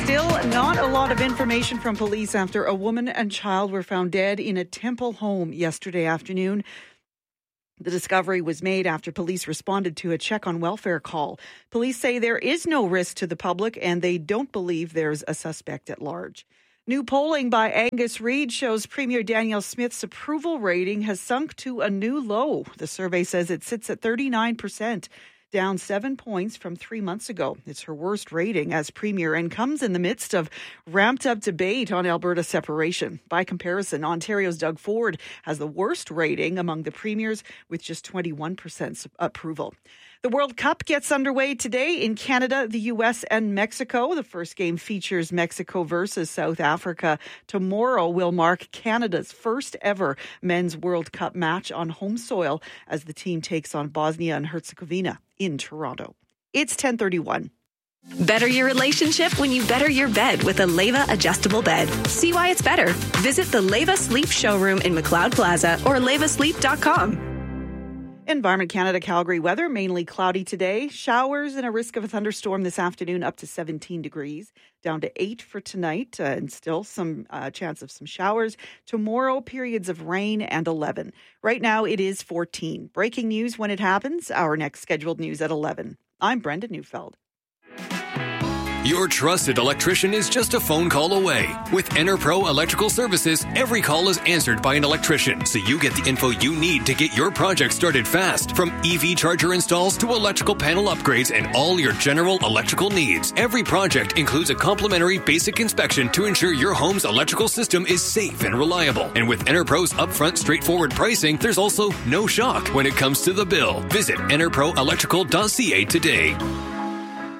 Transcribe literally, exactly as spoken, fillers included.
Still not a lot of information from police after a woman and child were found dead in a Temple home yesterday afternoon. The discovery was made after police responded to a check on welfare call. Police say there is no risk to the public and they don't believe there's a suspect at large. New polling by Angus Reid shows Premier Danielle Smith's approval rating has sunk to a new low. The survey says it sits at thirty-nine percent. Down seven points from three months ago. It's her worst rating as Premier and comes in the midst of ramped-up debate on Alberta separation. By comparison, Ontario's Doug Ford has the worst rating among the premiers with just twenty-one percent approval. The World Cup gets underway today in Canada, the U S, and Mexico. The first game features Mexico versus South Africa. Tomorrow will mark Canada's first ever men's World Cup match on home soil as the team takes on Bosnia and Herzegovina in Toronto. It's ten thirty-one. Better your relationship when you better your bed with a Leva adjustable bed. See why it's better. Visit the Leva Sleep showroom in McLeod Plaza or leva sleep dot com. Environment Canada Calgary weather, mainly cloudy today. Showers and a risk of a thunderstorm this afternoon up to seventeen degrees, down to eight for tonight, uh, and still some uh, chance of some showers. Tomorrow, periods of rain and eleven. Right now, it is fourteen. Breaking news when it happens. Our next scheduled news at eleven. I'm Brenda Neufeld. Your trusted electrician is just a phone call away. With EnerPro Electrical Services, every call is answered by an electrician, so you get the info you need to get your project started fast. From E V charger installs to electrical panel upgrades and all your general electrical needs. Every project includes a complimentary basic inspection to ensure your home's electrical system is safe and reliable. And with EnerPro's upfront straightforward pricing, there's also no shock when it comes to the bill. Visit ener pro electrical dot c a today.